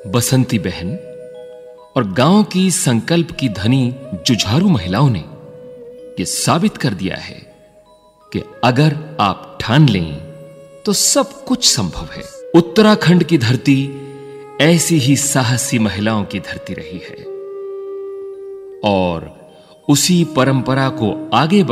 बसंती बहन और गांव की संकल्प की धनी जुझारू महिलाओं ने यह साबित कर दिया है कि अगर आप ठान लें तो सब कुछ संभव है। उत्तराखंड की धरती ऐसी ही साहसी महिलाओं की धरती रही है और उसी परंपरा को आगे